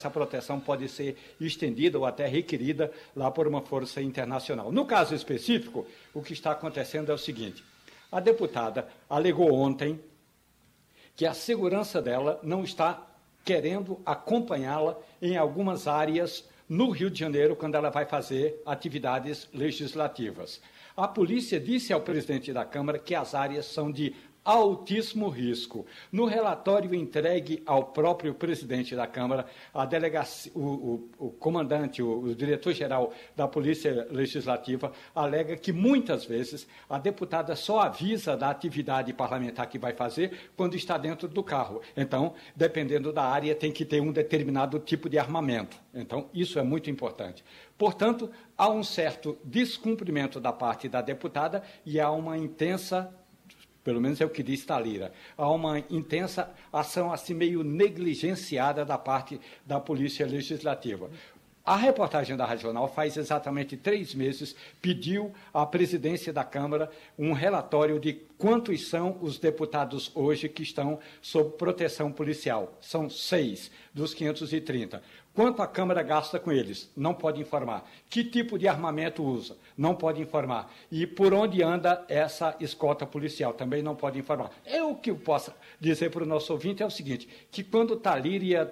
essa proteção pode ser estendida ou até requerida lá por uma força internacional. No caso específico, o que está acontecendo é o seguinte: a deputada alegou ontem que a segurança dela não está querendo acompanhá-la em algumas áreas no Rio de Janeiro, quando ela vai fazer atividades legislativas. A polícia disse ao presidente da Câmara que as áreas são de altíssimo risco. No relatório entregue ao próprio presidente da Câmara, a delegacia, o comandante, o diretor-geral da Polícia Legislativa, alega que muitas vezes a deputada só avisa da atividade parlamentar que vai fazer quando está dentro do carro. Então, dependendo da área, tem que ter um determinado tipo de armamento. Então, isso é muito importante. Portanto, há um certo descumprimento da parte da deputada e há uma intensa, pelo menos é o que diz Thalira, há uma intensa ação assim meio negligenciada da parte da Polícia Legislativa. A reportagem da Regional faz exatamente 3 meses, pediu à presidência da Câmara um relatório de quantos são os deputados hoje que estão sob proteção policial. São 6 dos 530. Quanto a Câmara gasta com eles? Não pode informar. Que tipo de armamento usa? Não pode informar. E por onde anda essa escolta policial? Também não pode informar. O que eu posso dizer para o nosso ouvinte é o seguinte, que quando Thalira e a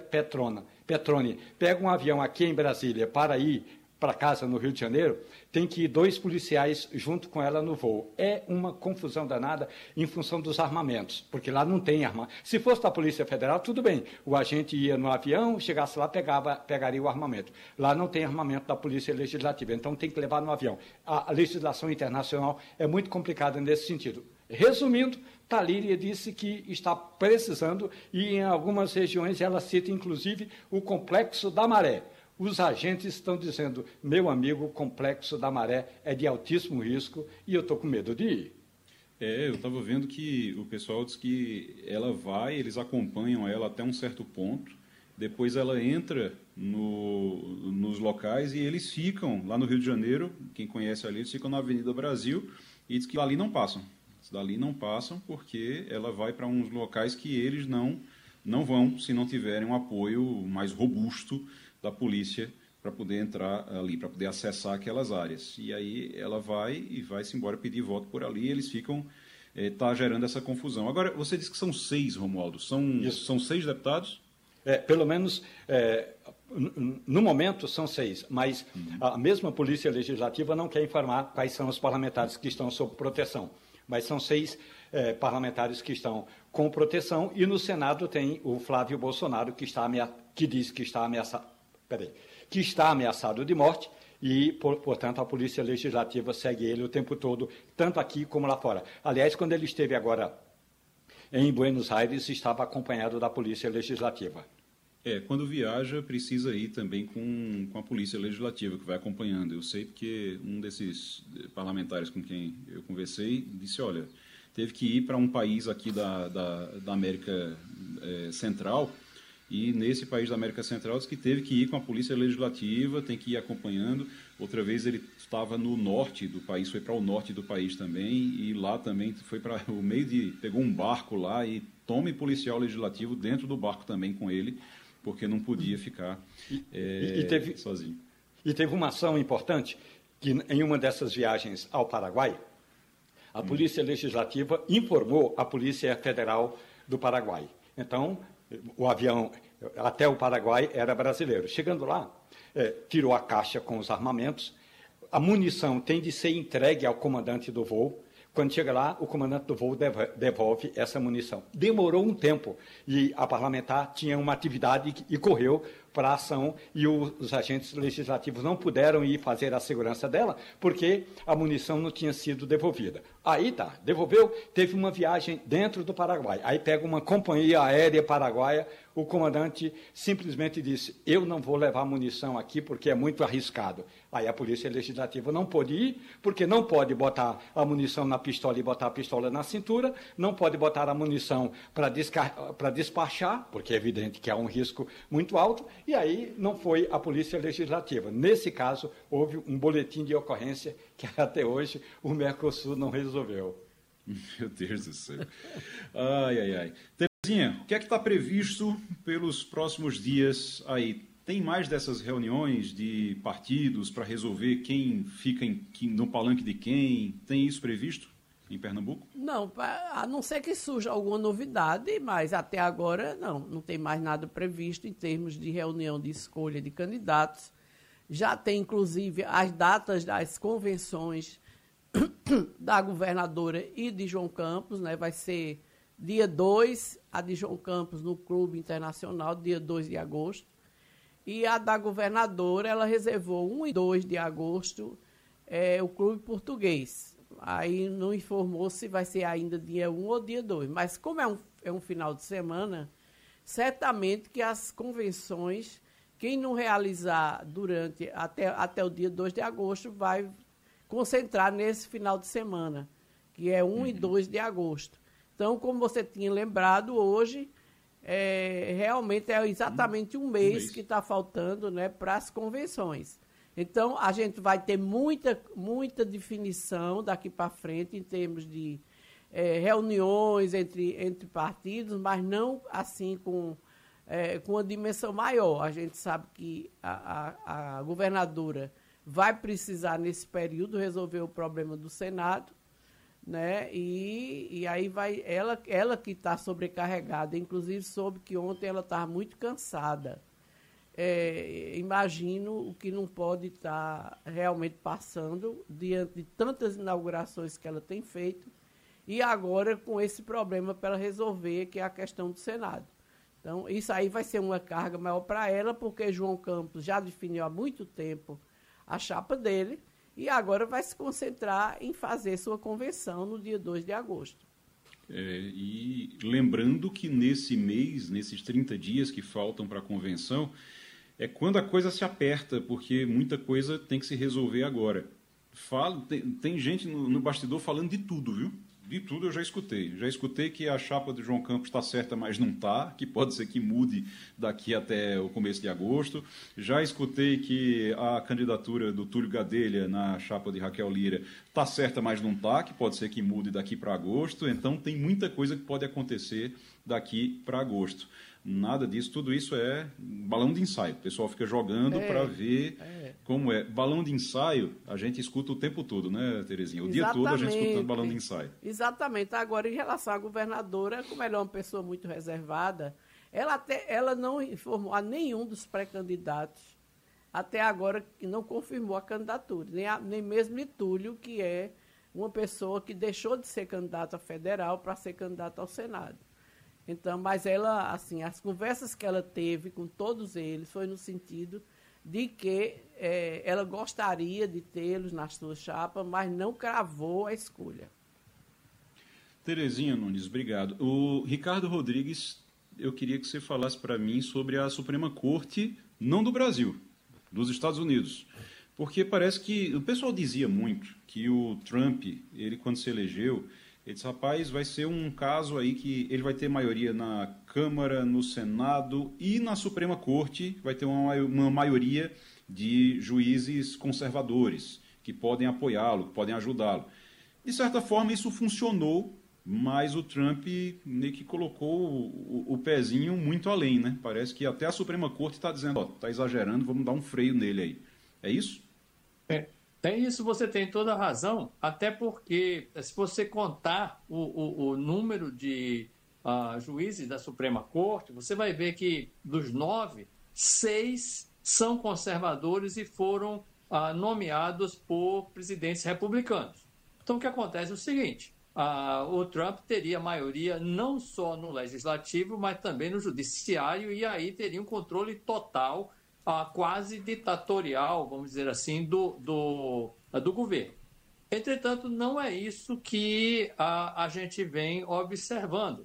Petroni pegam um avião aqui em Brasília para ir para casa no Rio de Janeiro, tem que ir 2 policiais junto com ela no voo. É uma confusão danada em função dos armamentos, porque lá não tem armamento. Se fosse da Polícia Federal, tudo bem. O agente ia no avião, chegasse lá, pegaria o armamento. Lá não tem armamento da Polícia Legislativa, então tem que levar no avião. A legislação internacional é muito complicada nesse sentido. Resumindo, Thalíria disse que está precisando, e em algumas regiões ela cita, inclusive, o Complexo da Maré. Os agentes estão dizendo, meu amigo, o Complexo da Maré é de altíssimo risco e eu estou com medo de ir. Eu estava vendo que o pessoal diz que ela vai, eles acompanham ela até um certo ponto, depois ela entra nos locais e eles ficam lá no Rio de Janeiro, quem conhece ali, eles ficam na Avenida Brasil e diz que dali não passam. Dali não passam porque ela vai para uns locais que eles não vão se não tiverem um apoio mais robusto da polícia para poder entrar ali, para poder acessar aquelas áreas. E aí ela vai-se embora pedir voto por ali, e eles ficam, tá gerando essa confusão. Agora, você disse que são 6, Romualdo, são 6 deputados? Pelo menos, no momento, são 6, mas a mesma Polícia Legislativa não quer informar quais são os parlamentares que estão sob proteção. Mas são 6 parlamentares que estão com proteção, e no Senado tem o Flávio Bolsonaro, que diz que está ameaçado de morte, e, portanto, a Polícia Legislativa segue ele o tempo todo, tanto aqui como lá fora. Aliás, quando ele esteve agora em Buenos Aires, estava acompanhado da Polícia Legislativa. Quando viaja, precisa ir também com a Polícia Legislativa, que vai acompanhando. Eu sei porque um desses parlamentares com quem eu conversei disse, olha, teve que ir para um país aqui da América Central, e nesse país da América Central diz que teve que ir com a Polícia Legislativa, tem que ir acompanhando. Outra vez ele estava no norte do país, foi para o norte do país também, e lá também foi para o meio pegou um barco lá e tome policial legislativo dentro do barco também com ele, porque não podia ficar sozinho. E teve uma ação importante, que em uma dessas viagens ao Paraguai, a Polícia Legislativa informou a Polícia Federal do Paraguai. Então, o avião até o Paraguai era brasileiro. Chegando lá, tirou a caixa com os armamentos, a munição tem de ser entregue ao comandante do voo. Quando chega lá, o comandante do voo devolve essa munição. Demorou um tempo, e a parlamentar tinha uma atividade e correu para a ação, e os agentes legislativos não puderam ir fazer a segurança dela, porque a munição não tinha sido devolvida. Aí devolveu, teve uma viagem dentro do Paraguai. Aí pega uma companhia aérea paraguaia, o comandante simplesmente disse, eu não vou levar munição aqui porque é muito arriscado. Aí a Polícia Legislativa não pôde ir, porque não pode botar a munição na pistola e botar a pistola na cintura, não pode botar a munição para despachar, porque é evidente que há um risco muito alto, e aí não foi a Polícia Legislativa. Nesse caso, houve um boletim de ocorrência que até hoje o Mercosul não resolveu. Meu Deus do céu. Ai. Terezinha, o que é que está previsto pelos próximos dias aí? Tem mais dessas reuniões de partidos para resolver quem fica no palanque de quem? Tem isso previsto em Pernambuco? Não, a não ser que surja alguma novidade, mas até agora não tem mais nada previsto em termos de reunião de escolha de candidatos. Já tem, inclusive, as datas das convenções da governadora e de João Campos, né? Vai ser dia 2, a de João Campos no Clube Internacional, dia 2 de agosto. E a da governadora, ela reservou 1 e 2 de agosto, o Clube Português. Aí não informou se vai ser ainda dia 1 ou dia 2. Mas como é um final de semana, certamente que as convenções, quem não realizar até o dia 2 de agosto, vai concentrar nesse final de semana, que é 1 e 2 de agosto. Então, como você tinha lembrado, hoje realmente é exatamente um mês que está faltando, né, para as convenções. Então, a gente vai ter muita definição daqui para frente em termos de reuniões entre partidos, mas não assim com uma dimensão maior. A gente sabe que a governadora vai precisar, nesse período, resolver o problema do Senado, né? E aí vai ela que está sobrecarregada, inclusive soube que ontem ela estava muito cansada. Imagino o que não pode estar realmente passando diante de tantas inaugurações que ela tem feito e agora com esse problema para ela resolver, que é a questão do Senado. Então, isso aí vai ser uma carga maior para ela, porque João Campos já definiu há muito tempo a chapa dele e agora vai se concentrar em fazer sua convenção no dia 2 de agosto. E lembrando que nesse mês, nesses 30 dias que faltam para a convenção, é quando a coisa se aperta, porque muita coisa tem que se resolver agora. Tem gente no bastidor falando de tudo, viu? De tudo eu já escutei. Já escutei que a chapa do João Campos está certa, mas não está, que pode ser que mude daqui até o começo de agosto. Já escutei que a candidatura do Túlio Gadelha na chapa de Raquel Lira está certa, mas não está, que pode ser que mude daqui para agosto. Então tem muita coisa que pode acontecer daqui para agosto. Nada disso, tudo isso é balão de ensaio. O pessoal fica jogando para ver como é. Balão de ensaio, a gente escuta o tempo todo, né, Terezinha? O dia todo a gente escuta balão de ensaio. Exatamente. Agora, em relação à governadora, como ela é uma pessoa muito reservada, ela não informou a nenhum dos pré-candidatos, até agora, que não confirmou a candidatura, nem mesmo de Túlio, que é uma pessoa que deixou de ser candidato a federal para ser candidato ao Senado. Então, mas ela, assim, as conversas que ela teve com todos eles foi no sentido de que ela gostaria de tê-los na sua chapa, mas não cravou a escolha. Terezinha Nunes, obrigado. O Ricardo Rodrigues, eu queria que você falasse para mim sobre a Suprema Corte, não do Brasil, dos Estados Unidos. Porque parece que o pessoal dizia muito que o Trump, ele quando se elegeu, ele disse, rapaz, vai ser um caso aí que ele vai ter maioria na Câmara, no Senado e na Suprema Corte, vai ter uma maioria de juízes conservadores que podem apoiá-lo, que podem ajudá-lo. De certa forma, isso funcionou, mas o Trump meio que colocou o pezinho muito além, né? Parece que até a Suprema Corte está dizendo, está exagerando, vamos dar um freio nele aí. É isso? Tem isso, você tem toda a razão, até porque se você contar o número de juízes da Suprema Corte, você vai ver que dos 9, 6 são conservadores e foram nomeados por presidentes republicanos. Então, o que acontece é o seguinte, o Trump teria maioria não só no legislativo, mas também no judiciário, e aí teria um controle total quase ditatorial, vamos dizer assim, do governo. Entretanto, não é isso que a gente vem observando.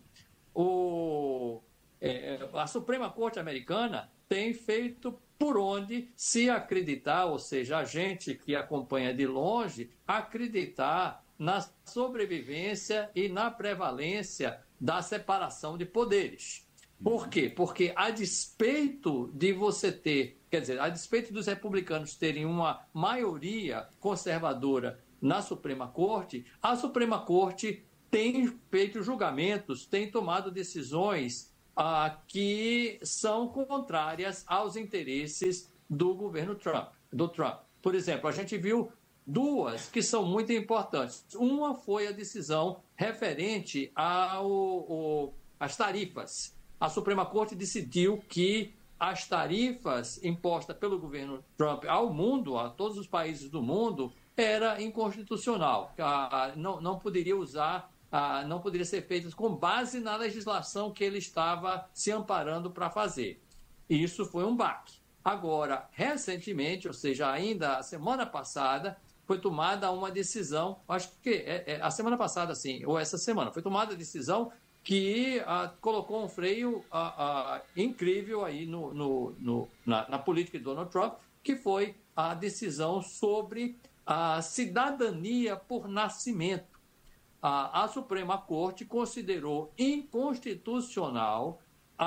A Suprema Corte Americana tem feito por onde se acreditar, ou seja, a gente que acompanha de longe, acreditar na sobrevivência e na prevalência da separação de poderes. Por quê? Porque a despeito de você ter, a despeito dos republicanos terem uma maioria conservadora na Suprema Corte, a Suprema Corte tem feito julgamentos, tem tomado decisões que são contrárias aos interesses do governo Trump, do Trump. Por exemplo, a gente viu duas que são muito importantes. Uma foi a decisão referente às tarifas. A Suprema Corte decidiu que as tarifas impostas pelo governo Trump ao mundo, a todos os países do mundo, era inconstitucional. Não poderia usar, não poderia ser feitas com base na legislação que ele estava se amparando para fazer. E isso foi um baque. Agora, recentemente, ou seja, ainda a semana passada, foi tomada uma decisão, acho que a semana passada, sim, ou essa semana, foi tomada a decisão que colocou um freio incrível aí na política de Donald Trump, que foi a decisão sobre a cidadania por nascimento. A Suprema Corte considerou inconstitucional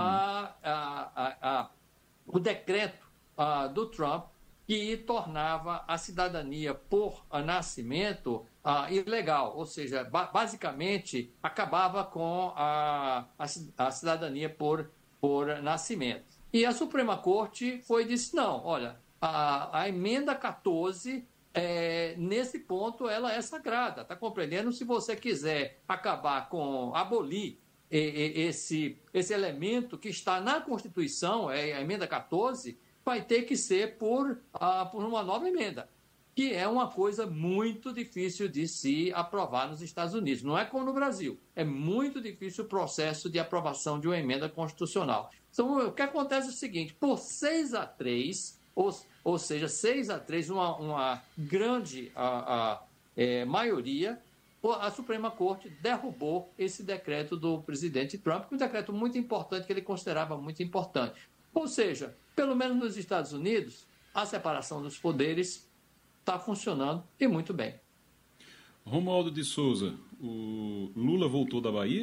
o decreto do Trump que tornava a cidadania por nascimento ilegal, ou seja, basicamente acabava com a cidadania por nascimento. E a Suprema Corte disse, não, olha, a emenda 14, nesse ponto, ela é sagrada, está compreendendo? Se você quiser abolir esse elemento que está na Constituição, a emenda 14, vai ter que ser por uma nova emenda, que é uma coisa muito difícil de se aprovar nos Estados Unidos. Não é como no Brasil. É muito difícil o processo de aprovação de uma emenda constitucional. Então, o que acontece é o seguinte, por 6-3, ou seja, 6-3, uma grande maioria, a Suprema Corte derrubou esse decreto do presidente Trump, um decreto muito importante, que ele considerava muito importante. Ou seja, pelo menos nos Estados Unidos, a separação dos poderes está funcionando e muito bem. Romualdo de Souza, o Lula voltou da Bahia?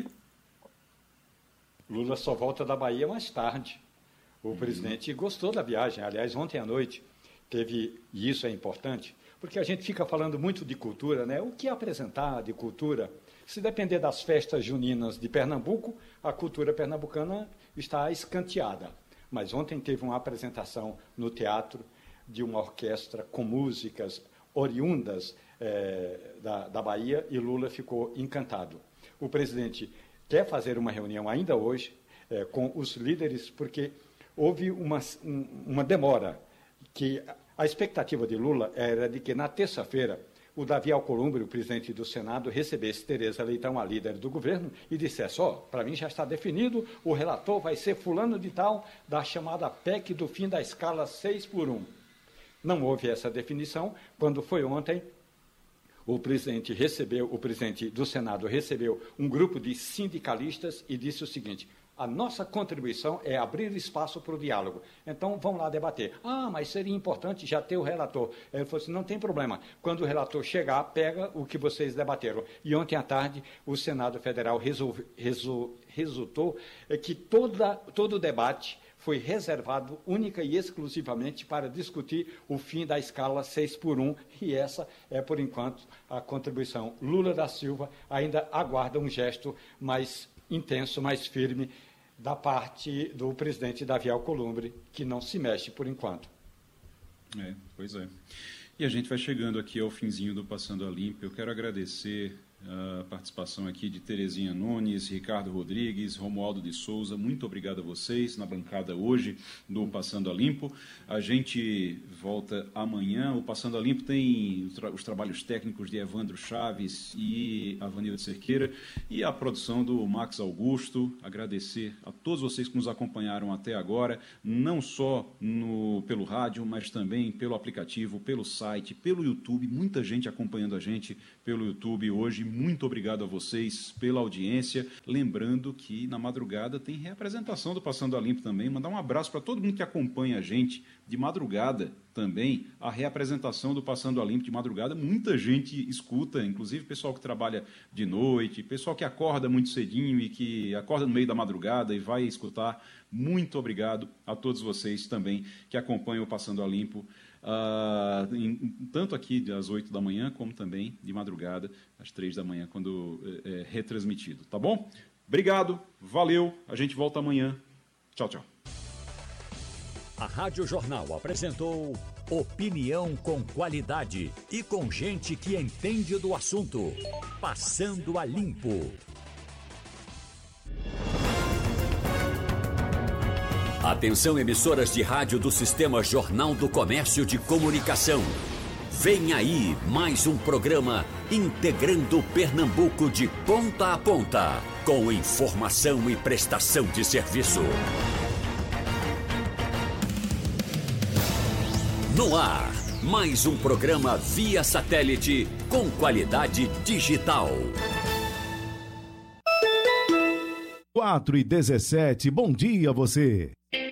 Lula só volta da Bahia mais tarde. O presidente gostou da viagem. Aliás, ontem à noite teve, e isso é importante, porque a gente fica falando muito de cultura, né? O que apresentar de cultura? Se depender das festas juninas de Pernambuco, a cultura pernambucana está escanteada. Mas ontem teve uma apresentação no teatro de uma orquestra com músicas oriundas da Bahia e Lula ficou encantado. O presidente quer fazer uma reunião ainda hoje com os líderes, porque houve uma demora, que a expectativa de Lula era de que na terça-feira o Davi Alcolumbre, o presidente do Senado, recebesse Tereza Leitão, a líder do governo, e dissesse, para mim já está definido, o relator vai ser fulano de tal, da chamada PEC do fim da escala 6x1. Não houve essa definição. Quando foi ontem, o presidente do Senado recebeu um grupo de sindicalistas e disse o seguinte, a nossa contribuição é abrir espaço para o diálogo. Então, vamos lá debater. Mas seria importante já ter o relator. Ele falou assim, não tem problema. Quando o relator chegar, pega o que vocês debateram. E ontem à tarde, o Senado Federal resultou que todo o debate foi reservado única e exclusivamente para discutir o fim da escala 6x1, e essa é, por enquanto, a contribuição. Lula da Silva ainda aguarda um gesto mais intenso, mais firme, da parte do presidente Davi Alcolumbre, que não se mexe por enquanto. Pois é. E a gente vai chegando aqui ao finzinho do Passando a Limpo. Eu quero agradecer a participação aqui de Terezinha Nunes, Ricardo Rodrigues, Romualdo de Souza. Muito obrigado a vocês na bancada hoje do Passando a Limpo. A gente volta amanhã. O Passando a Limpo tem os trabalhos técnicos de Evandro Chaves e Avanildo Cerqueira e a produção do Max Augusto. Agradecer a todos vocês que nos acompanharam até agora, não só pelo rádio, mas também pelo aplicativo, pelo site, pelo YouTube. Muita gente acompanhando a gente pelo YouTube hoje. Muito obrigado a vocês pela audiência. Lembrando que na madrugada tem reapresentação do Passando a Limpo também. Mandar um abraço para todo mundo que acompanha a gente de madrugada também. A reapresentação do Passando a Limpo de madrugada, muita gente escuta, inclusive pessoal que trabalha de noite, pessoal que acorda muito cedinho e que acorda no meio da madrugada e vai escutar. Muito obrigado a todos vocês também que acompanham o Passando a Limpo. Tanto aqui às 8 da manhã, como também de madrugada, às 3 da manhã, quando é retransmitido. Tá bom? Obrigado, valeu, a gente volta amanhã. Tchau, tchau. A Rádio Jornal apresentou opinião com qualidade e com gente que entende do assunto. Passando a Limpo. Atenção, emissoras de rádio do Sistema Jornal do Comércio de Comunicação. Vem aí mais um programa integrando Pernambuco de ponta a ponta, com informação e prestação de serviço. No ar, mais um programa via satélite com qualidade digital. 4h17, bom dia a você.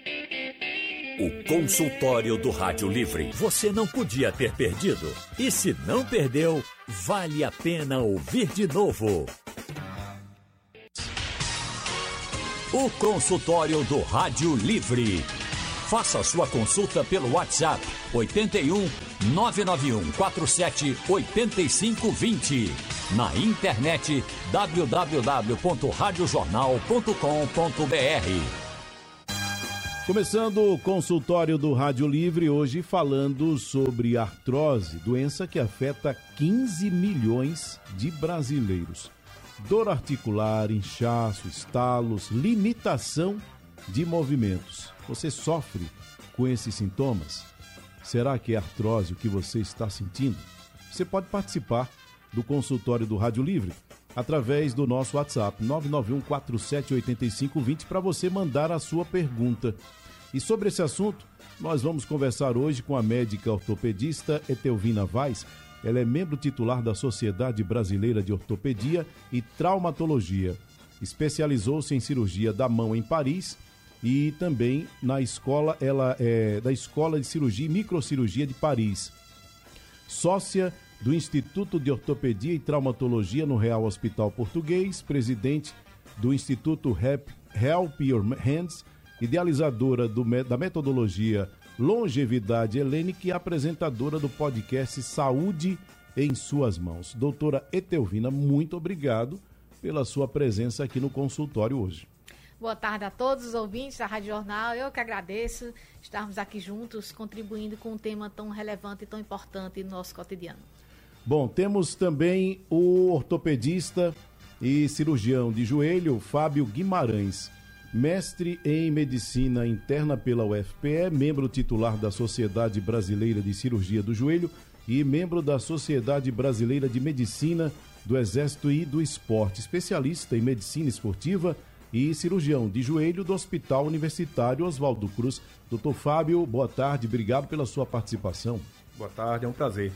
O consultório do Rádio Livre. Você não podia ter perdido. E se não perdeu, vale a pena ouvir de novo. O consultório do Rádio Livre. Faça sua consulta pelo WhatsApp 81 991 47 8520. Na internet www.radiojornal.com.br. Começando o consultório do Rádio Livre, hoje falando sobre artrose, doença que afeta 15 milhões de brasileiros. Dor articular, inchaço, estalos, limitação de movimentos. Você sofre com esses sintomas? Será que é artrose o que você está sentindo? Você pode participar do consultório do Rádio Livre através do nosso WhatsApp 991478520 para você mandar a sua pergunta. E sobre esse assunto, nós vamos conversar hoje com a médica ortopedista Etelvina Vaz. Ela é membro titular da Sociedade Brasileira de Ortopedia e Traumatologia. Especializou-se em cirurgia da mão em Paris e também na escola, ela é da Escola de Cirurgia e Microcirurgia de Paris. Sócia do Instituto de Ortopedia e Traumatologia no Real Hospital Português, presidente do Instituto Help Your Hands, idealizadora da metodologia Longevidade Helênica e apresentadora do podcast Saúde em Suas Mãos. Doutora Etelvina, muito obrigado pela sua presença aqui no consultório hoje. Boa tarde a todos os ouvintes da Rádio Jornal. Eu que agradeço estarmos aqui juntos, contribuindo com um tema tão relevante e tão importante no nosso cotidiano. Bom, temos também o ortopedista e cirurgião de joelho, Fábio Guimarães, mestre em medicina interna pela UFPE, membro titular da Sociedade Brasileira de Cirurgia do Joelho e membro da Sociedade Brasileira de Medicina do Exército e do Esporte, especialista em medicina esportiva e cirurgião de joelho do Hospital Universitário Oswaldo Cruz. Doutor Fábio, boa tarde, obrigado pela sua participação. Boa tarde, é um prazer.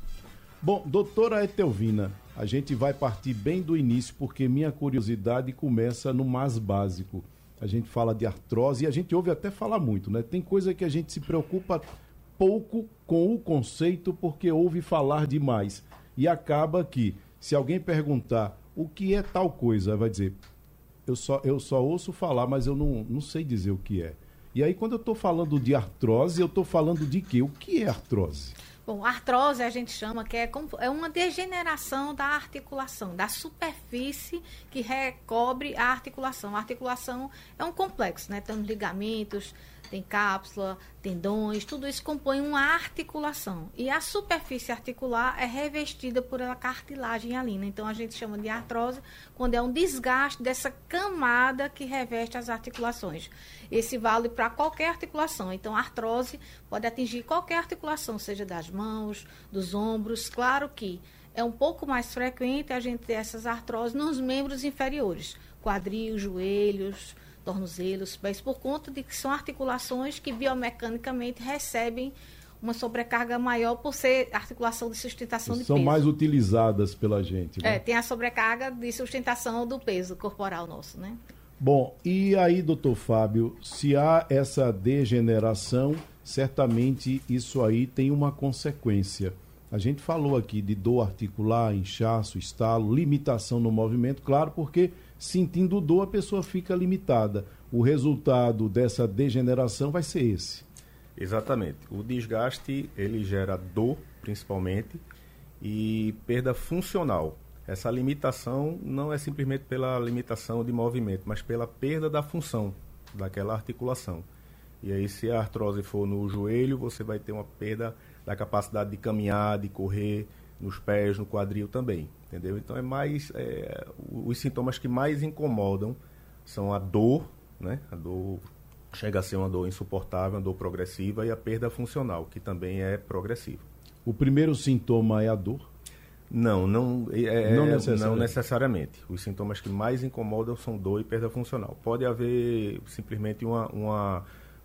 Bom, doutora Etelvina, a gente vai partir bem do início, porque minha curiosidade começa no mais básico. A gente fala de artrose e a gente ouve até falar muito, né? Tem coisa que a gente se preocupa pouco com o conceito, porque ouve falar demais. E acaba que, se alguém perguntar o que é tal coisa, vai dizer, eu só ouço falar, mas eu não sei dizer o que é. E aí, quando eu estou falando de artrose, eu estou falando de quê? O que é artrose? Bom, artrose a gente chama que é uma degeneração da articulação, da superfície que recobre a articulação. A articulação é um complexo, né? Tem ligamentos, tem cápsula, tendões, tudo isso compõe uma articulação. E a superfície articular é revestida por uma cartilagem hialina. Então, a gente chama de artrose quando é um desgaste dessa camada que reveste as articulações. Esse vale para qualquer articulação. Então, a artrose pode atingir qualquer articulação, seja das mãos, dos ombros. Claro que é um pouco mais frequente a gente ter essas artroses nos membros inferiores, quadril, joelhos, tornozelos, pés, por conta de que são articulações que biomecanicamente recebem uma sobrecarga maior por ser articulação de sustentação de peso. São mais utilizadas pela gente, né? Tem a sobrecarga de sustentação do peso corporal nosso, né? Bom, e aí, doutor Fábio, se há essa degeneração, certamente isso aí tem uma consequência. A gente falou aqui de dor articular, inchaço, estalo, limitação no movimento, claro, porque sentindo dor a pessoa fica limitada. O resultado dessa degeneração vai ser esse. Exatamente. O desgaste, ele gera dor, principalmente, e perda funcional. Essa limitação não é simplesmente pela limitação de movimento, mas pela perda da função daquela articulação. E aí, se a artrose for no joelho, você vai ter uma perda da capacidade de caminhar, de correr, nos pés, no quadril também, entendeu? Então, os sintomas que mais incomodam são a dor, né? A dor chega a ser uma dor insuportável, uma dor progressiva, e a perda funcional, que também é progressiva. O primeiro sintoma é a dor? Não necessariamente. Os sintomas que mais incomodam são dor e perda funcional. Pode haver simplesmente uma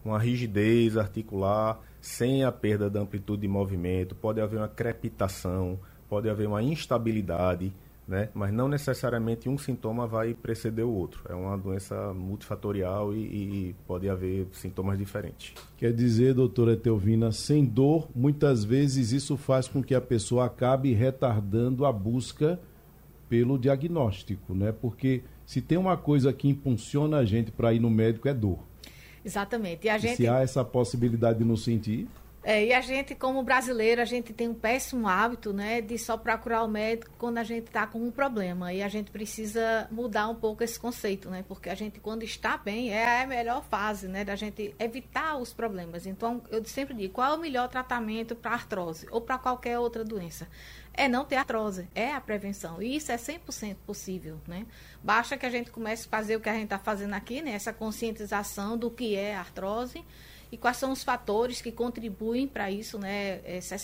rigidez articular sem a perda da amplitude de movimento, pode haver uma crepitação, pode haver uma instabilidade, né? Mas não necessariamente um sintoma vai preceder o outro. É uma doença multifatorial e pode haver sintomas diferentes. Quer dizer, doutora Etelvina, sem dor, muitas vezes isso faz com que a pessoa acabe retardando a busca pelo diagnóstico, né? Porque se tem uma coisa que impulsiona a gente para ir no médico é dor. Exatamente. E se há essa possibilidade de não sentir... E a gente, como brasileiro, a gente tem um péssimo hábito, né, de só procurar o médico quando a gente está com um problema. E a gente precisa mudar um pouco esse conceito, né? Porque a gente, quando está bem, é a melhor fase, né, da gente evitar os problemas. Então, eu sempre digo, qual é o melhor tratamento para artrose ou para qualquer outra doença? É não ter artrose, é a prevenção. E isso é 100% possível, né? Basta que a gente comece a fazer o que a gente está fazendo aqui, né? Essa conscientização do que é artrose e quais são os fatores que contribuem para isso, né?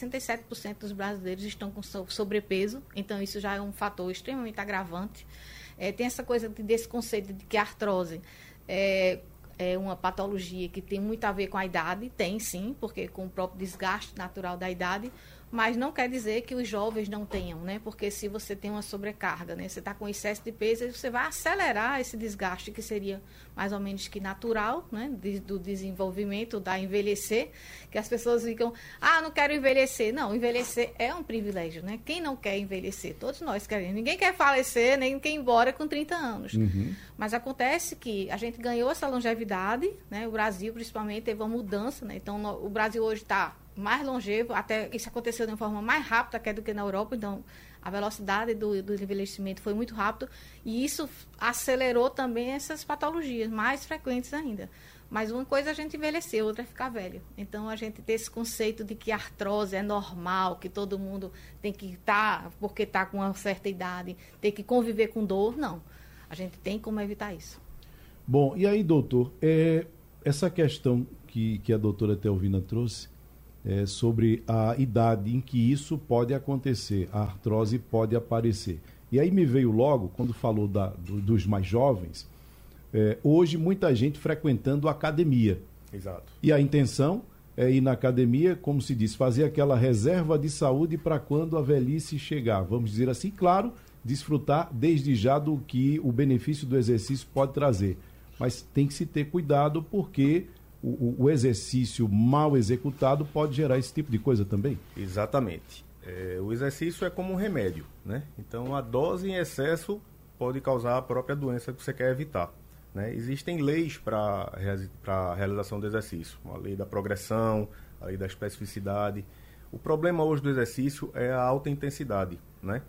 67% dos brasileiros estão com sobrepeso, então isso já é um fator extremamente agravante. Tem essa coisa desse conceito de que a artrose é uma patologia que tem muito a ver com a idade, tem sim, porque com o próprio desgaste natural da idade, mas não quer dizer que os jovens não tenham, né? Porque se você tem uma sobrecarga, né? Você está com excesso de peso, você vai acelerar esse desgaste que seria mais ou menos que natural, né? Do desenvolvimento, da envelhecer, que as pessoas ficam, não quero envelhecer. Não, envelhecer é um privilégio, né? Quem não quer envelhecer? Todos nós queremos. Ninguém quer falecer, nem quem ir embora com 30 anos. Uhum. Mas acontece que a gente ganhou essa longevidade, né? O Brasil, principalmente, teve uma mudança, né? Então, o Brasil hoje está mais longevo, até isso aconteceu de uma forma mais rápida do que na Europa, então a velocidade do envelhecimento foi muito rápido e isso acelerou também essas patologias mais frequentes ainda. Mas uma coisa é a gente envelhecer, outra é ficar velho. Então a gente tem esse conceito de que a artrose é normal, que todo mundo tem que estar, porque está com uma certa idade, tem que conviver com dor, não. A gente tem como evitar isso. Bom, e aí, doutor, essa questão que a doutora Etelvina trouxe, sobre a idade em que isso pode acontecer, a artrose pode aparecer. E aí me veio logo, quando falou dos mais jovens, hoje muita gente frequentando a academia. Exato. E a intenção é ir na academia, como se diz, fazer aquela reserva de saúde para quando a velhice chegar. Vamos dizer assim, claro, desfrutar desde já do que o benefício do exercício pode trazer. Mas tem que se ter cuidado porque o exercício mal executado pode gerar esse tipo de coisa também? Exatamente. O exercício é como um remédio, né? Então, a dose em excesso pode causar a própria doença que você quer evitar, né? Existem leis para a realização do exercício. A lei da progressão, a lei da especificidade. O problema hoje do exercício é a alta intensidade, né?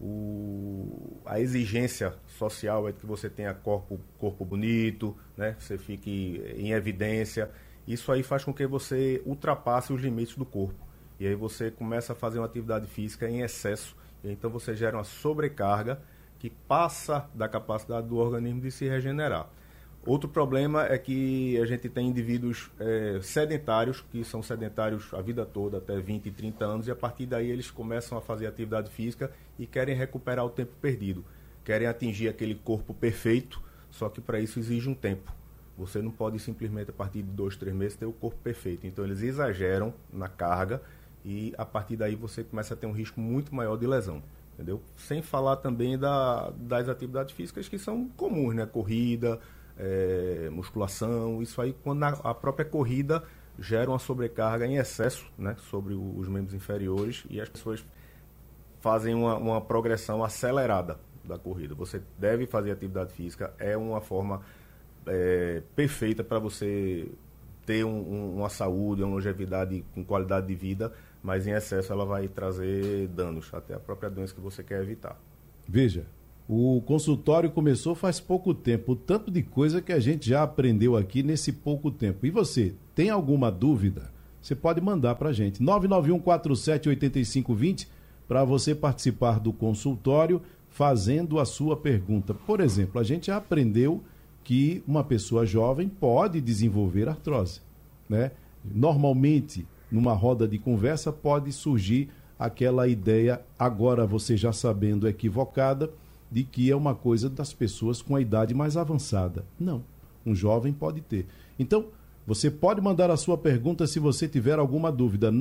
A exigência social é que você tenha corpo bonito, né? Você fique em evidência. Isso aí faz com que você ultrapasse os limites do corpo. E aí você começa a fazer uma atividade física em excesso. E então você gera uma sobrecarga que passa da capacidade do organismo de se regenerar. Outro problema é que a gente tem indivíduos sedentários, que são sedentários a vida toda, até 20 e 30 anos, e a partir daí eles começam a fazer atividade física e querem recuperar o tempo perdido. Querem atingir aquele corpo perfeito, só que para isso exige um tempo. Você não pode simplesmente, a partir de 2, 3 meses, ter o corpo perfeito. Então eles exageram na carga e a partir daí você começa a ter um risco muito maior de lesão. Entendeu? Sem falar também das atividades físicas que são comuns, né? Corrida, musculação, isso aí quando a própria corrida gera uma sobrecarga em excesso, né, sobre os membros inferiores e as pessoas fazem uma progressão acelerada da corrida. Você deve fazer atividade física, é uma forma perfeita para você ter uma saúde, uma longevidade com qualidade de vida, mas em excesso ela vai trazer danos, até a própria doença que você quer evitar. Veja, o consultório começou faz pouco tempo, o tanto de coisa que a gente já aprendeu aqui nesse pouco tempo. E você, tem alguma dúvida? Você pode mandar para a gente. 991478520 para você participar do consultório fazendo a sua pergunta. Por exemplo, a gente já aprendeu que uma pessoa jovem pode desenvolver artrose, né? Normalmente, numa roda de conversa, pode surgir aquela ideia, agora você já sabendo equivocada, de que é uma coisa das pessoas com a idade mais avançada. Não, um jovem pode ter. Então, você pode mandar a sua pergunta se você tiver alguma dúvida.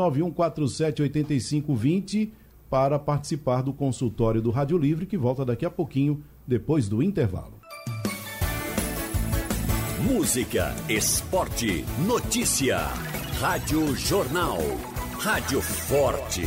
991478520 para participar do consultório do Rádio Livre, que volta daqui a pouquinho, depois do intervalo. Música, esporte, notícia. Rádio Jornal. Rádio Forte.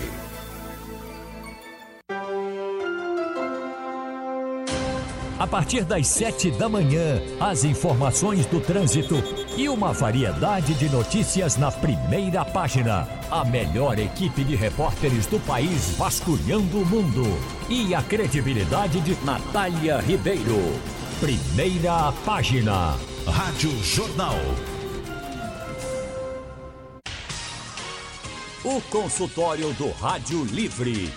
A partir das 7 da manhã, as informações do trânsito e uma variedade de notícias na primeira página. A melhor equipe de repórteres do país vasculhando o mundo. E a credibilidade de Natália Ribeiro. Primeira página. Rádio Jornal. O consultório do Rádio Livre.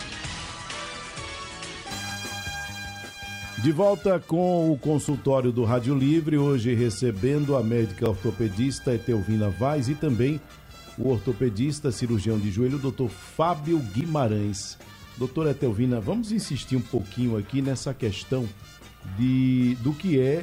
De volta com o consultório do Rádio Livre, hoje recebendo a médica ortopedista Etelvina Vaz e também o ortopedista cirurgião de joelho, Dr. Fábio Guimarães. Doutora Etelvina, vamos insistir um pouquinho aqui nessa questão do que é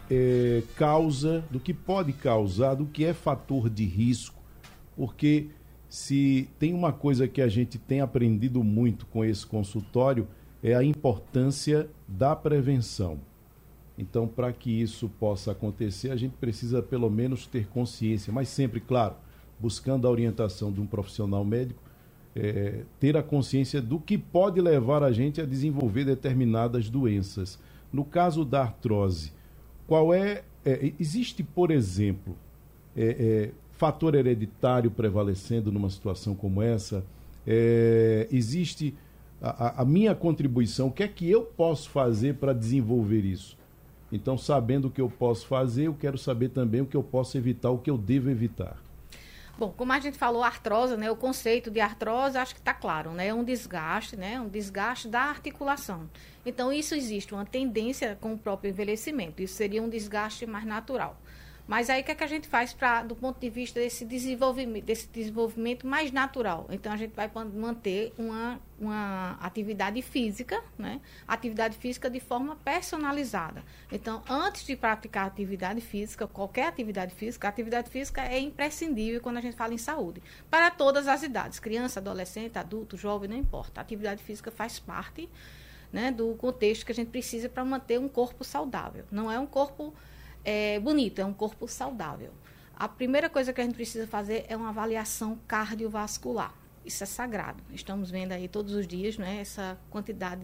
causa, do que pode causar, do que é fator de risco, porque se tem uma coisa que a gente tem aprendido muito com esse consultório, é a importância da prevenção. Então, para que isso possa acontecer, a gente precisa pelo menos ter consciência, mas sempre, claro, buscando a orientação de um profissional médico, ter a consciência do que pode levar a gente a desenvolver determinadas doenças. No caso da artrose, existe, por exemplo, fator hereditário prevalecendo numa situação como essa? Existe a minha contribuição, o que é que eu posso fazer para desenvolver isso? Então, sabendo o que eu posso fazer, eu quero saber também o que eu posso evitar, o que eu devo evitar. Bom, como a gente falou, artrose, né, o conceito de artrose, acho que está claro, né, é um desgaste da articulação. Então, isso existe uma tendência com o próprio envelhecimento, isso seria um desgaste mais natural. Mas aí o que é que a gente faz do ponto de vista desse desenvolvimento mais natural? Então, a gente vai manter uma atividade física, né? Atividade física de forma personalizada. Então, antes de praticar atividade física, qualquer atividade física, a atividade física é imprescindível quando a gente fala em saúde. Para todas as idades, criança, adolescente, adulto, jovem, não importa. A atividade física faz parte, né, do contexto que a gente precisa para manter um corpo saudável. Não é um corpo bonito, é um corpo saudável. A primeira coisa que a gente precisa fazer é uma avaliação cardiovascular. Isso é sagrado. Estamos vendo aí todos os dias, né, essa quantidade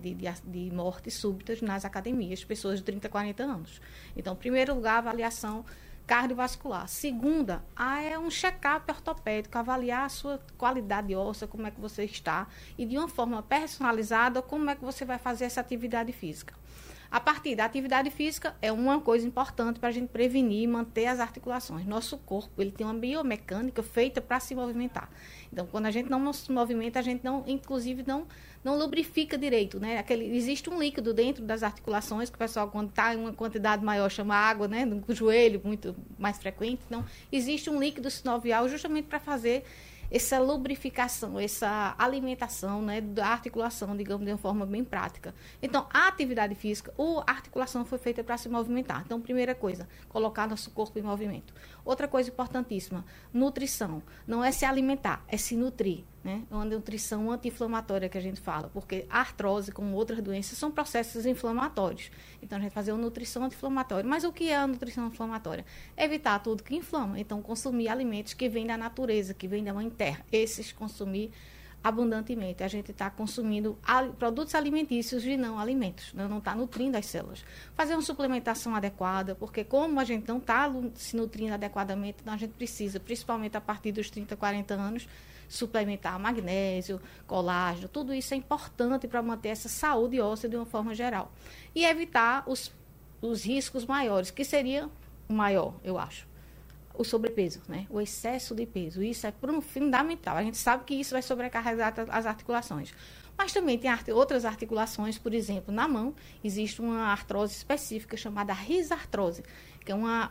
de mortes súbitas nas academias, pessoas de 30, 40 anos. Então, em primeiro lugar, avaliação cardiovascular. Segunda, é um check-up ortopédico, avaliar a sua qualidade óssea, como é que você está, e de uma forma personalizada, como é que você vai fazer essa atividade física. A partir da atividade física é uma coisa importante para a gente prevenir e manter as articulações. Nosso corpo, ele tem uma biomecânica feita para se movimentar. Então, quando a gente não se movimenta, a gente inclusive não lubrifica direito, né? Existe um líquido dentro das articulações, que o pessoal, quando está em uma quantidade maior, chama água, né? No joelho, muito mais frequente. Então, existe um líquido sinovial justamente para fazer essa lubrificação, essa alimentação, né, da articulação, digamos, de uma forma bem prática. Então, a atividade física, a articulação foi feita para se movimentar. Então, primeira coisa, colocar nosso corpo em movimento. Outra coisa importantíssima, nutrição. Não é se alimentar, é se nutrir, né? É uma nutrição anti-inflamatória que a gente fala, porque a artrose, como outras doenças, são processos inflamatórios. Então, a gente vai fazer uma nutrição anti-inflamatória. Mas o que é a nutrição inflamatória? Evitar tudo que inflama. Então, consumir alimentos que vêm da natureza, que vêm da mãe terra. Esses consumir abundantemente. A gente está consumindo produtos alimentícios e não alimentos, né? Não está nutrindo as células. Fazer uma suplementação adequada, porque como a gente não está se nutrindo adequadamente, então a gente precisa, principalmente a partir dos 30, 40 anos, suplementar magnésio, colágeno, tudo isso é importante para manter essa saúde óssea de uma forma geral. E evitar os riscos maiores, que seria o maior, eu acho. O sobrepeso, né? O excesso de peso. Isso é fundamental. A gente sabe que isso vai sobrecarregar as articulações. Mas também tem outras articulações, por exemplo, na mão, existe uma artrose específica chamada risartrose, que é uma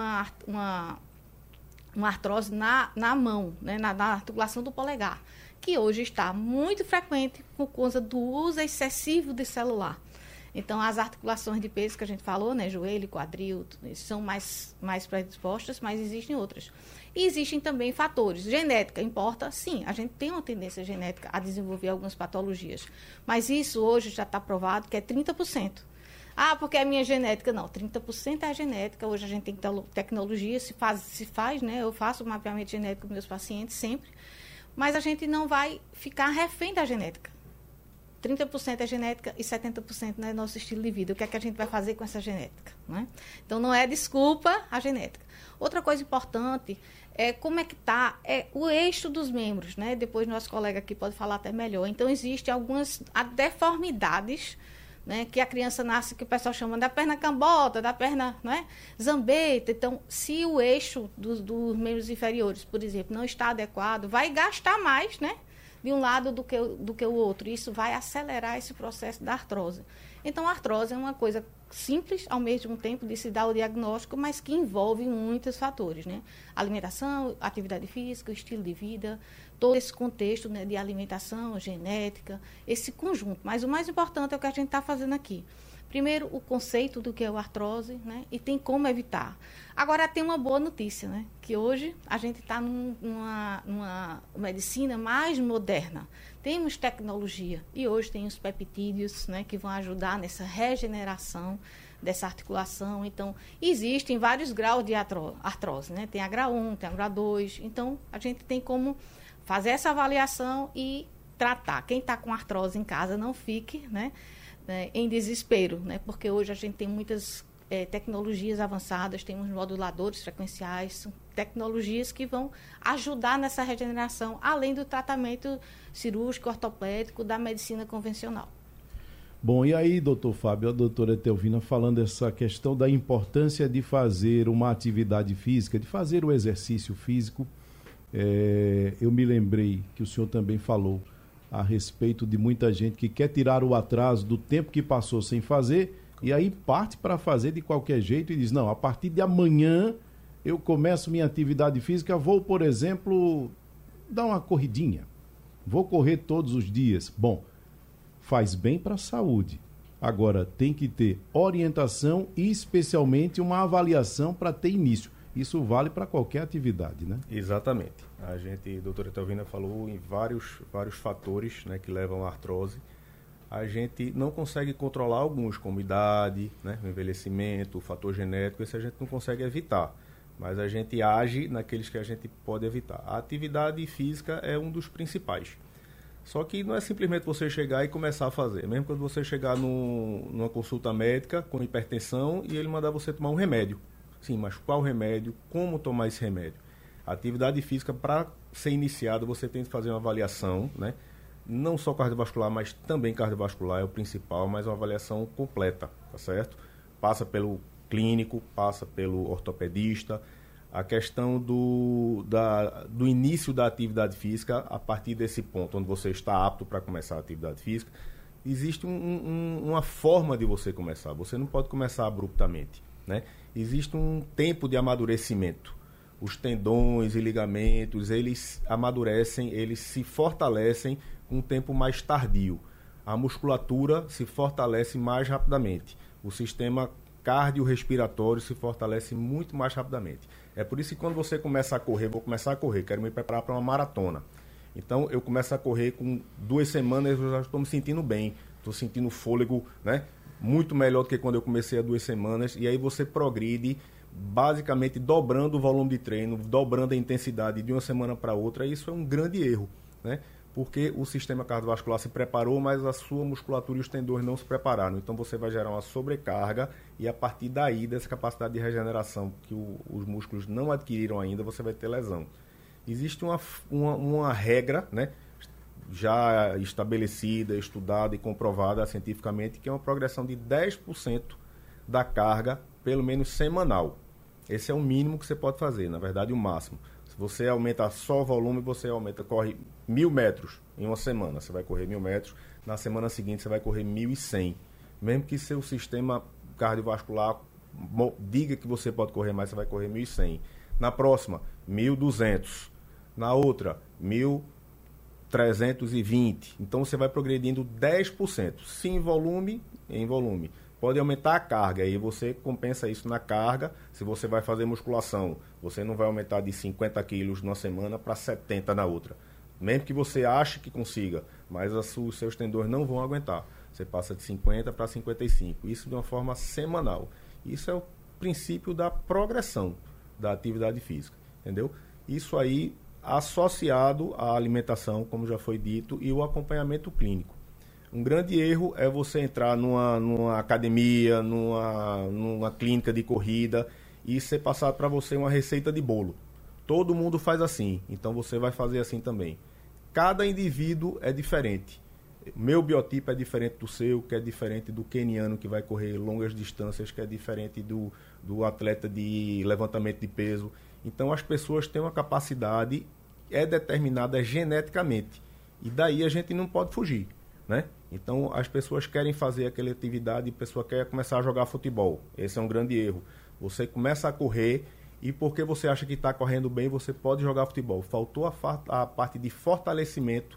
artrose na mão, né? na articulação do polegar, que hoje está muito frequente por causa do uso excessivo de celular. Então, as articulações de peso que a gente falou, né, joelho, quadril, são mais predispostas, mas existem outras. E existem também fatores. Genética importa? Sim, a gente tem uma tendência genética a desenvolver algumas patologias. Mas isso hoje já está provado que é 30%. Ah, porque é a minha genética. Não, 30% é a genética. Hoje a gente tem tecnologia, se faz, né? Eu faço o mapeamento genético dos meus pacientes sempre. Mas a gente não vai ficar refém da genética. 30% é genética e 70% é nosso estilo de vida. O que é que a gente vai fazer com essa genética? Né? Então, não é desculpa a genética. Outra coisa importante é como é que está o eixo dos membros. Né? Depois, nosso colega aqui pode falar até melhor. Então, existem algumas deformidades, né, que a criança nasce, que o pessoal chama da perna cambota, da perna, né, zambeta. Então, se o eixo dos membros inferiores, por exemplo, não está adequado, vai gastar mais, né, de um lado do que o outro. Isso vai acelerar esse processo da artrose. Então, a artrose é uma coisa simples, ao mesmo tempo, de se dar o diagnóstico, mas que envolve muitos fatores, né? Alimentação, atividade física, estilo de vida, todo esse contexto, né, de alimentação, genética, esse conjunto. Mas o mais importante é o que a gente está fazendo aqui. Primeiro, o conceito do que é a artrose, né? E tem como evitar. Agora, tem uma boa notícia, né? Que hoje a gente está numa medicina mais moderna. Temos tecnologia e hoje tem os peptídeos, né? Que vão ajudar nessa regeneração dessa articulação. Então, existem vários graus de artrose, né? Tem a grau 1, tem a grau 2. Então, a gente tem como fazer essa avaliação e tratar. Quem está com artrose em casa, não fique, né, em desespero, né? Porque hoje a gente tem muitas tecnologias avançadas, temos moduladores frequenciais, são tecnologias que vão ajudar nessa regeneração, além do tratamento cirúrgico, ortopédico, da medicina convencional. Bom, e aí, doutor Fábio, a doutora Etelvina falando essa questão da importância de fazer uma atividade física, de fazer o exercício físico. Eu me lembrei que o senhor também falou a respeito de muita gente que quer tirar o atraso do tempo que passou sem fazer e aí parte para fazer de qualquer jeito e diz, não, a partir de amanhã eu começo minha atividade física, vou, por exemplo, dar uma corridinha, vou correr todos os dias. Bom, faz bem para a saúde. Agora, tem que ter orientação e especialmente uma avaliação para ter início. Isso vale para qualquer atividade, né? Exatamente. A doutora Etelvina falou em vários fatores, né, que levam à artrose. A gente não consegue controlar alguns, como idade, né, o envelhecimento, o fator genético, esse a gente não consegue evitar. Mas a gente age naqueles que a gente pode evitar. A atividade física é um dos principais. Só que não é simplesmente você chegar e começar a fazer. Mesmo quando você chegar numa consulta médica com hipertensão e ele mandar você tomar um remédio. Sim, mas qual remédio? Como tomar esse remédio? A atividade física, para ser iniciada, você tem que fazer uma avaliação, né? Não só cardiovascular, mas também cardiovascular é o principal, mas uma avaliação completa, tá certo? Passa pelo clínico, passa pelo ortopedista. A questão do início da atividade física, a partir desse ponto, onde você está apto para começar a atividade física, existe uma forma de você começar. Você não pode começar abruptamente, né? Existe um tempo de amadurecimento. Os tendões e ligamentos, eles amadurecem, eles se fortalecem com um tempo mais tardio. A musculatura se fortalece mais rapidamente. O sistema cardiorrespiratório se fortalece muito mais rapidamente. É por isso que quando você começa a correr, vou começar a correr, quero me preparar para uma maratona. Então, eu começo a correr com 2 semanas, eu já estou me sentindo bem, estou sentindo fôlego, né? Muito melhor do que quando eu comecei há 2 semanas, e aí você progride basicamente dobrando o volume de treino, dobrando a intensidade de uma semana para outra. Isso é um grande erro, né? porque o sistema cardiovascular se preparou, mas a sua musculatura e os tendões não se prepararam. Então você vai gerar uma sobrecarga e a partir daí, dessa capacidade de regeneração que os músculos não adquiriram ainda, você vai ter lesão. Existe uma regra, né, já estabelecida, estudada e comprovada cientificamente, que é uma progressão de 10% da carga, pelo menos semanal. Esse é o mínimo que você pode fazer, na verdade o máximo. Se você aumenta só o volume, você corre 1.000 metros em uma semana, você vai correr 1.000 metros, na semana seguinte você vai correr 1.100. Mesmo que seu sistema cardiovascular diga que você pode correr mais, você vai correr 1.100. Na próxima, 1.200. Na outra, 1.320. Então você vai progredindo 10%. Se em volume. Pode aumentar a carga, aí você compensa isso na carga. Se você vai fazer musculação, você não vai aumentar de 50 quilos na semana para 70 na outra. Mesmo que você ache que consiga, mas os seus tendões não vão aguentar. Você passa de 50 para 55. Isso de uma forma semanal. Isso é o princípio da progressão da atividade física, entendeu? Isso aí associado à alimentação, como já foi dito, e o acompanhamento clínico. Um grande erro é você entrar numa academia, numa clínica de corrida e ser passado para você uma receita de bolo. Todo mundo faz assim, então você vai fazer assim também. Cada indivíduo é diferente. Meu biotipo é diferente do seu, que é diferente do queniano que vai correr longas distâncias, que é diferente do atleta de levantamento de peso. Então as pessoas têm uma capacidade, é determinada geneticamente. E daí a gente não pode fugir, né? Então as pessoas querem fazer aquela atividade e a pessoa quer começar a jogar futebol. Esse é um grande erro. Você começa a correr e porque você acha que está correndo bem, você pode jogar futebol. Faltou a parte de fortalecimento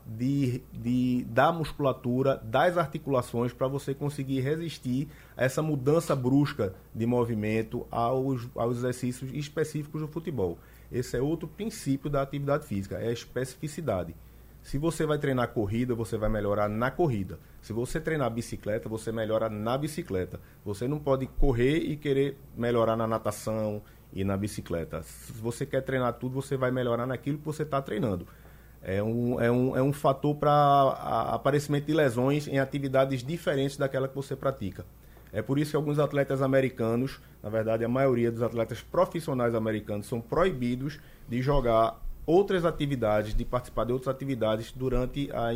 da musculatura, das articulações, para você conseguir resistir a essa mudança brusca de movimento aos exercícios específicos do futebol. Esse é outro princípio da atividade física, é a especificidade. Se você vai treinar corrida, você vai melhorar na corrida. Se você treinar bicicleta, você melhora na bicicleta. Você não pode correr e querer melhorar na natação e na bicicleta. Se você quer treinar tudo, você vai melhorar naquilo que você está treinando. É um fator para aparecimento de lesões em atividades diferentes daquela que você pratica. É por isso que alguns atletas americanos, na verdade a maioria dos atletas profissionais americanos, são proibidos de jogar outras atividades, de participar de outras atividades durante a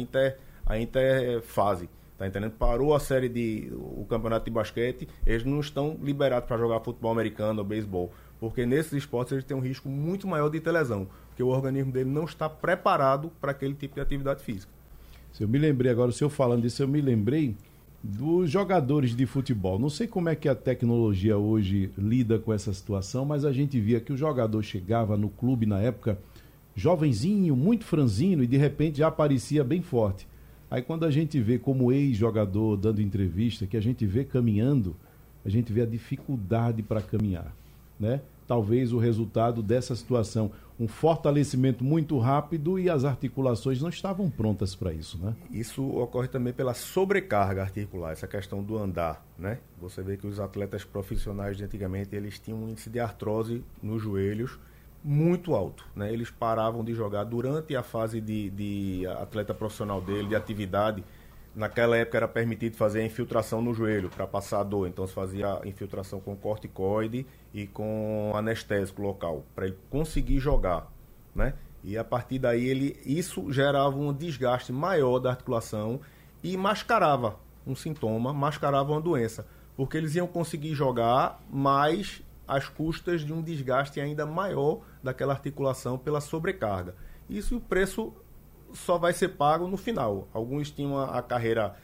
interfase. Tá entendendo? Parou a série o campeonato de basquete, eles não estão liberados para jogar futebol americano ou beisebol, porque nesses esportes eles têm um risco muito maior de ter lesão, porque o organismo dele não está preparado para aquele tipo de atividade física. Eu me lembrei agora, o senhor falando disso, eu me lembrei dos jogadores de futebol. Não sei como é que a tecnologia hoje lida com essa situação, mas a gente via que o jogador chegava no clube na época jovenzinho, muito franzino, e de repente já aparecia bem forte. Aí quando a gente vê como ex-jogador dando entrevista, que a gente vê caminhando, a gente vê a dificuldade para caminhar, né? Talvez o resultado dessa situação, um fortalecimento muito rápido e as articulações não estavam prontas para isso, né? Isso ocorre também pela sobrecarga articular, essa questão do andar, né? Você vê que os atletas profissionais de antigamente, eles tinham um índice de artrose nos joelhos muito alto, né? Eles paravam de jogar durante a fase de atleta profissional dele, de atividade. Naquela época era permitido fazer a infiltração no joelho para passar a dor, então se fazia a infiltração com corticoide e com anestésico local, para ele conseguir jogar, né? E a partir daí isso gerava um desgaste maior da articulação e mascarava um sintoma, mascarava uma doença, porque eles iam conseguir jogar, mas às custas de um desgaste ainda maior daquela articulação pela sobrecarga. Isso, o preço só vai ser pago no final. Alguns tinham a carreira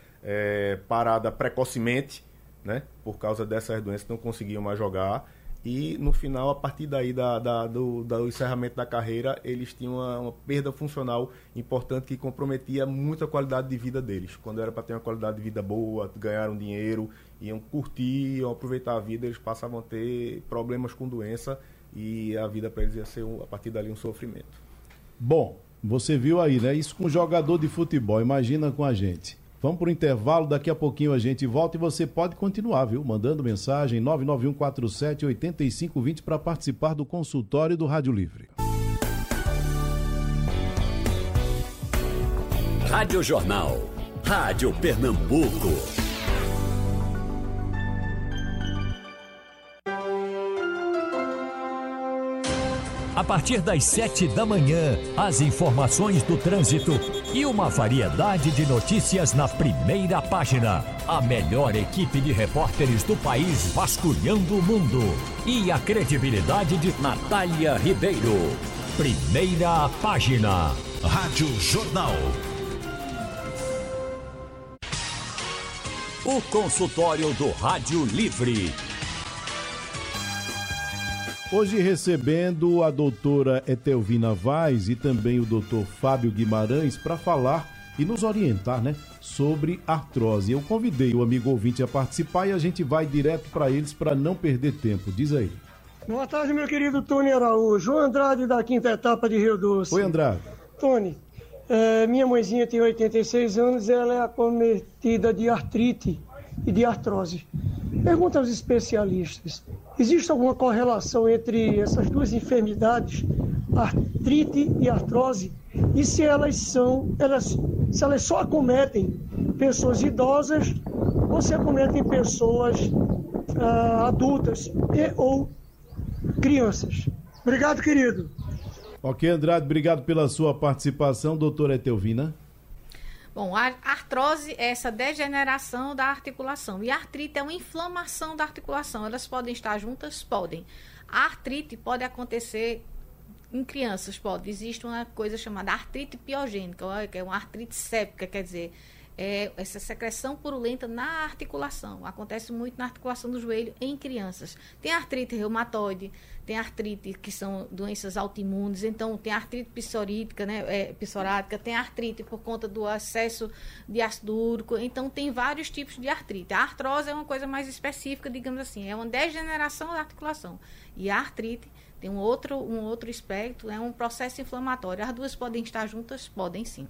parada precocemente, né, por causa dessas doenças, não conseguiam mais jogar. E no final, a partir daí do encerramento da carreira, eles tinham uma perda funcional importante que comprometia muito a qualidade de vida deles. Quando era para ter uma qualidade de vida boa, ganharam dinheiro, iam curtir, iam aproveitar a vida, eles passavam a ter problemas com doença e a vida para eles ia ser, a partir dali, um sofrimento. Bom, você viu aí, né? Isso com jogador de futebol, imagina com a gente. Vamos para o intervalo, daqui a pouquinho a gente volta e você pode continuar, viu? Mandando mensagem 99147-8520 para participar do consultório do Rádio Livre. Rádio Jornal. Rádio Pernambuco. A partir das 7 da manhã, as informações do trânsito e uma variedade de notícias na primeira página. A melhor equipe de repórteres do país vasculhando o mundo. E a credibilidade de Natália Ribeiro. Primeira página. Rádio Jornal. O consultório do Rádio Livre. Hoje recebendo a doutora Etelvina Vaz e também o doutor Fábio Guimarães para falar e nos orientar, né, sobre artrose. Eu convidei o amigo ouvinte a participar e a gente vai direto para eles para não perder tempo. Diz aí. Boa tarde, meu querido Tony Araújo. Andrade da quinta etapa de Rio Doce. Oi, Andrade. Tony, minha mãezinha tem 86 anos e ela é acometida de artrite e de artrose. Pergunta aos especialistas, existe alguma correlação entre essas duas enfermidades, artrite e artrose? E se elas só acometem pessoas idosas ou se acometem pessoas adultas ou crianças? Obrigado, querido. Ok, Andrade, obrigado pela sua participação. Doutora Etelvina. Bom, a artrose é essa degeneração da articulação e a artrite é uma inflamação da articulação. Elas podem estar juntas? Podem. A artrite pode acontecer em crianças, pode. Existe uma coisa chamada artrite piogênica, que é uma artrite séptica, quer dizer, essa secreção purulenta na articulação. Acontece muito na articulação do joelho em crianças. Tem artrite reumatoide, tem artrite que são doenças autoimunes, então tem artrite psoríatica, né, psorática, tem artrite por conta do excesso de ácido úrico, então tem vários tipos de artrite. A artrose é uma coisa mais específica, digamos assim, é uma degeneração da articulação. E a artrite tem um outro espectro, é um processo inflamatório. As duas podem estar juntas? Podem sim.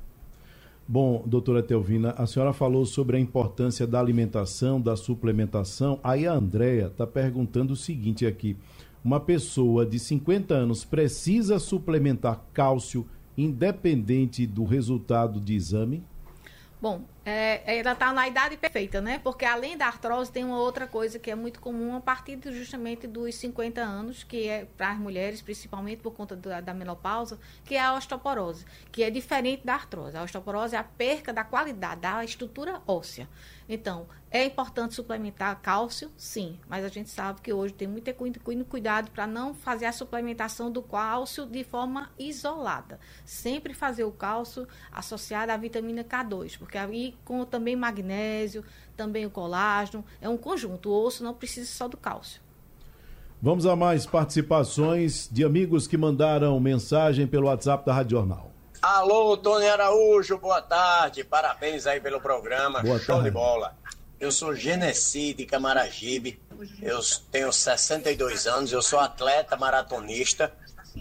Bom, doutora Etelvina, a senhora falou sobre a importância da alimentação, da suplementação. Aí a Andréia está perguntando o seguinte aqui. Uma pessoa de 50 anos precisa suplementar cálcio independente do resultado de exame? Bom, ela está na idade perfeita, né? Porque além da artrose tem uma outra coisa que é muito comum a partir justamente dos 50 anos, que é para as mulheres, principalmente por conta da menopausa, que é a osteoporose, que é diferente da artrose. A osteoporose é a perca da qualidade da estrutura óssea. Então, é importante suplementar cálcio? Sim, mas a gente sabe que hoje tem muito cuidado para não fazer a suplementação do cálcio de forma isolada. Sempre fazer o cálcio associado à vitamina K2, porque aí com também magnésio, também o colágeno, é um conjunto. O osso não precisa só do cálcio. Vamos a mais participações de amigos que mandaram mensagem pelo WhatsApp da Rádio Jornal. Alô, Tony Araújo, boa tarde, parabéns aí pelo programa, boa show tarde. De bola. Eu sou Genesi de Camaragibe, eu tenho 62 anos, eu sou atleta maratonista,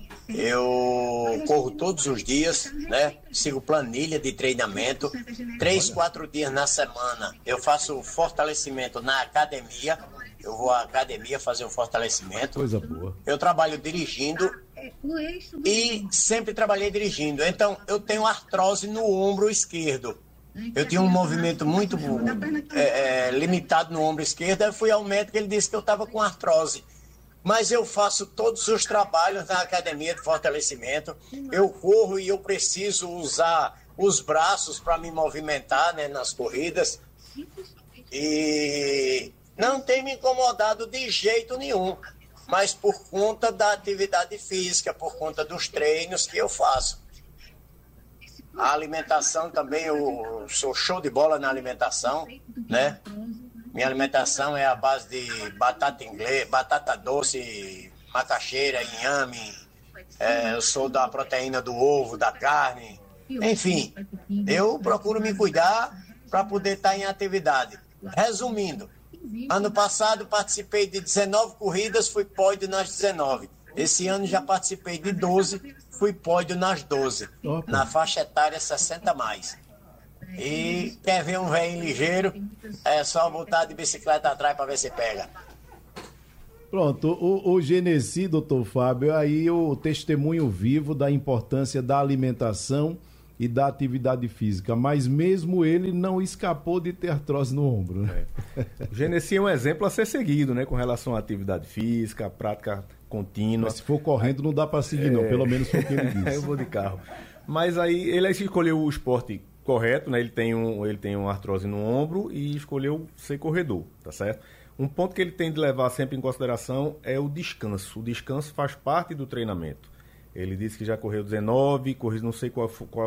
eu corro todos os dias, né? Sigo planilha de treinamento, 3, 4 dias na semana eu faço fortalecimento na academia, eu vou à academia fazer um fortalecimento. Coisa boa. Eu trabalho dirigindo e sempre trabalhei dirigindo. Então, eu tenho artrose no ombro esquerdo. Eu tinha um movimento muito limitado no ombro esquerdo. Eu fui ao médico e ele disse que eu estava com artrose. Mas eu faço todos os trabalhos na academia de fortalecimento. Eu corro e eu preciso usar os braços para me movimentar, né, nas corridas. E não tem me incomodado de jeito nenhum, mas por conta da atividade física, por conta dos treinos que eu faço. A alimentação também, eu sou show de bola na alimentação, né? Minha alimentação é a base de batata inglesa, batata doce, macaxeira, inhame, eu sou da proteína do ovo, da carne, enfim, eu procuro me cuidar para poder estar em atividade. Resumindo, ano passado participei de 19 corridas, fui pódio nas 19. Esse ano já participei de 12, fui pódio nas 12. Opa. Na faixa etária 60 mais. E quer ver um velho ligeiro, é só botar de bicicleta atrás para ver se pega. Pronto, o Genesi, doutor Fábio, aí o testemunho vivo da importância da alimentação e da atividade física, mas mesmo ele não escapou de ter artrose no ombro, né? O Genesi é um exemplo a ser seguido, né, com relação à atividade física, à prática contínua. Mas se for correndo não dá para seguir não, pelo menos foi o que ele disse. Eu vou de carro. Mas aí ele escolheu o esporte correto, né? Ele tem uma artrose no ombro e escolheu ser corredor, tá certo? Um ponto que ele tem de levar sempre em consideração é o descanso. O descanso faz parte do treinamento. Ele disse que já correu 19, correu não sei qual